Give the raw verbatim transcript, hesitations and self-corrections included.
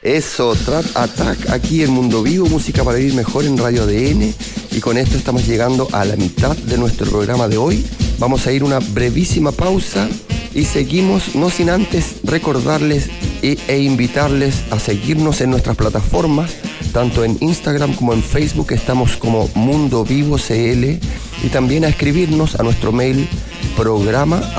Eso, Trap Attack, aquí en Mundo Vivo, música para vivir mejor en Radio A D N. Y con esto estamos llegando a la mitad de nuestro programa de hoy. Vamos a ir una brevísima pausa y seguimos, no sin antes recordarles e, e invitarles a seguirnos en nuestras plataformas, tanto en Instagram como en Facebook. Estamos como Mundo Vivo C L, y también a escribirnos a nuestro mail programa